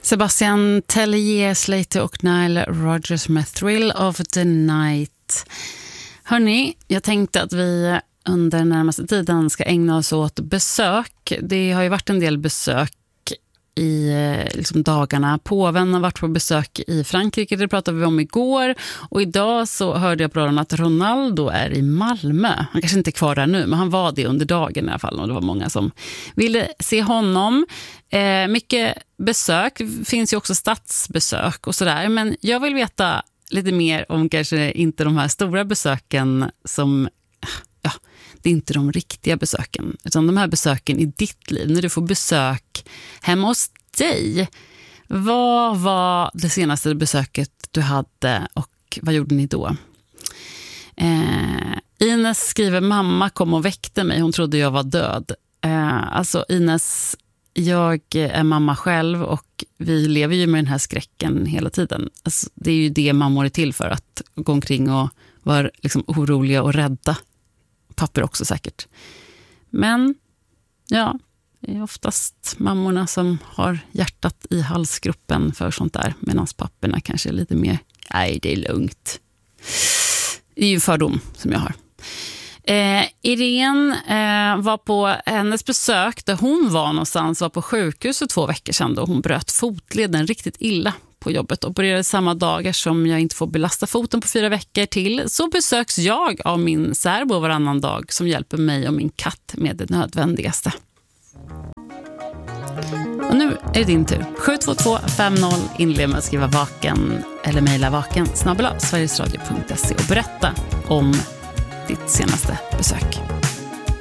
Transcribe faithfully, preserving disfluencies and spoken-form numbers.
Sebastian Tellier, Slater och Nile Rodgers med Thrill of the Night. Hörrni, jag tänkte att vi under den närmaste tiden ska ägna oss åt besök. Det har ju varit en del besök i liksom, dagarna. Påven har varit på besök i Frankrike, det pratade vi om igår. Och idag så hörde jag på radion att Ronaldo är i Malmö. Han kanske inte är kvar där nu, men han var det under dagen i alla fall. Och det var många som ville se honom. Eh, mycket besök, finns ju också statsbesök och sådär. Men jag vill veta lite mer om kanske inte de här stora besöken som... Ja, det är inte de riktiga besöken, utan de här besöken i ditt liv, när du får besök hemma hos dig. Vad var det senaste besöket du hade och vad gjorde ni då? Eh, Ines skriver, mamma kom och väckte mig, hon trodde jag var död. Eh, alltså Ines, jag är mamma själv och vi lever ju med den här skräcken hela tiden. Alltså, det är ju det mammor är till för, att gå omkring och vara liksom oroliga och rädda. Papper också säkert. Men ja, det är oftast mammorna som har hjärtat i halsgruppen för sånt där, medan papperna kanske är lite mer, nej det är lugnt. Det är ju fördom som jag har. Eh, Irene eh, var på hennes besök där hon var någonstans, var på sjukhus för två veckor sedan då hon bröt fotleden riktigt illa på jobbet. Och började samma dagar som jag inte får belasta foten på fyra veckor till, så besöks jag av min särbo varannan dag som hjälper mig och min katt med det nödvändigaste. Och nu är det din tur. sju två två fem noll inled med att skriva vaken eller mejla vaken snabel-a sverigesradio punkt se och berätta om ditt senaste besök.